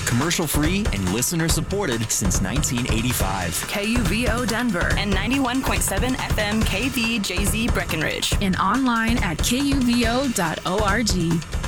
commercial-free and listener-supported since 1985. KUVO Denver and 91.7 FM KVJZ Breckenridge. And online at kuvo.org.